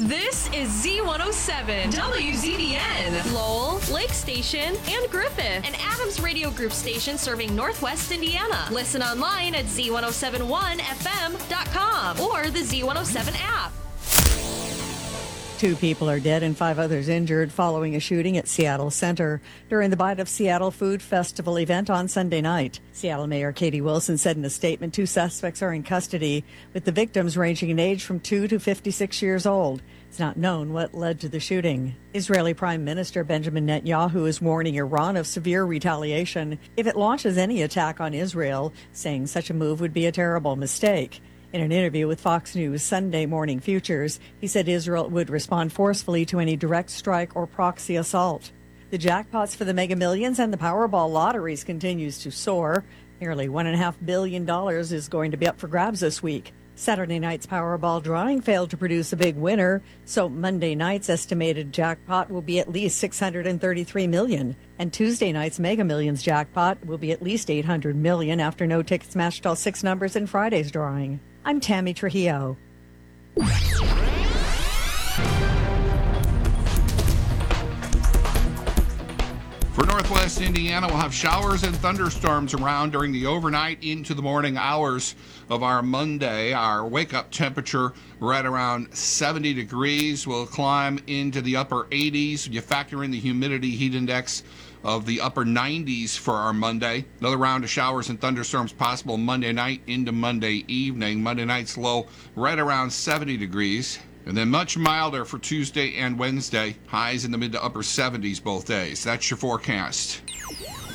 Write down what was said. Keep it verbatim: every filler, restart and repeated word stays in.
This is Z one oh seven, W Z B N, Lowell, Lake Station, and Griffith, an Adams Radio Group station serving Northwest Indiana. Listen online at Z one oh seven one F M dot com or the Z one oh seven app. Two people are dead and five others injured following a shooting at Seattle Center during the Bite of Seattle Food Festival event on Sunday night. Seattle Mayor Katie Wilson said in a statement two suspects are in custody, with the victims ranging in age from two to fifty-six years old. It's not known what led to the shooting. Israeli Prime Minister Benjamin Netanyahu is warning Iran of severe retaliation if it launches any attack on Israel, saying such a move would be a terrible mistake. In an interview with Fox News Sunday Morning Futures, he said Israel would respond forcefully to any direct strike or proxy assault. The jackpots for the Mega Millions and the Powerball lotteries continues to soar. Nearly one point five billion dollars is going to be up for grabs this week. Saturday night's Powerball drawing failed to produce a big winner, so Monday night's estimated jackpot will be at least six hundred thirty-three million dollars, and Tuesday night's Mega Millions jackpot will be at least eight hundred million dollars after no tickets matched all six numbers in Friday's drawing. I'm Tammy Trujillo. For Northwest Indiana, we'll have showers and thunderstorms around during the overnight into the morning hours of our Monday. Our wake-up temperature right around seventy degrees. We'll climb into the upper eighties. You factor in the humidity heat index of the upper nineties for our Monday. Another round of showers and thunderstorms possible Monday night into Monday evening. Monday night's low right around seventy degrees. And then much milder for Tuesday and Wednesday. Highs in the mid to upper seventies both days. That's your forecast.